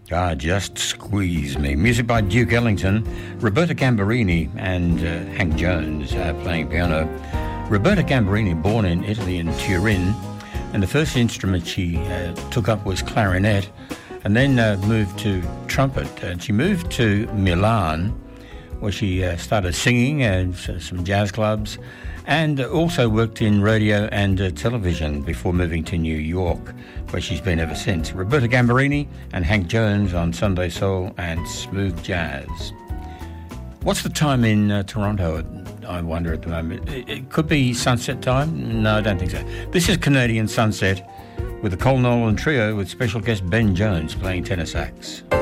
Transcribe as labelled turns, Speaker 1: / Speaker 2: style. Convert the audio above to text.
Speaker 1: Ah, Just Squeeze Me. Music by Duke Ellington, Roberta Gambarini and Hank Jones playing piano. Roberta Gambarini, born in Italy in Turin, and the first instrument she took up was clarinet, and then moved to trumpet. And she moved to Milan, where she started singing and some jazz clubs, and also worked in radio and television before moving to New York, where she's been ever since. Roberta Gambarini and Hank Jones on Sunday Soul and Smooth Jazz. What's the time in Toronto, I wonder, at the moment? It could be sunset time? No, I don't think so. This is Canadian Sunset with the Cole Nolan Trio with special guest Ben Jones playing tenor sax.